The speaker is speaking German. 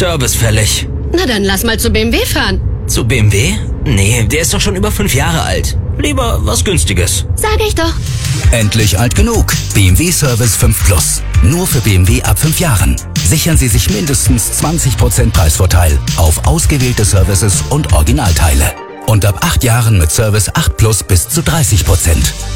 Service fällig. Na dann lass mal zu BMW fahren. Zu BMW? Nee, der ist doch schon über 5 Jahre alt. Lieber was Günstiges. Sag ich doch. Endlich alt genug. BMW Service 5 Plus. Nur für BMW ab 5 Jahren. Sichern Sie sich mindestens 20% Preisvorteil auf ausgewählte Services und Originalteile. Und ab 8 Jahren mit Service 8 Plus bis zu 30%.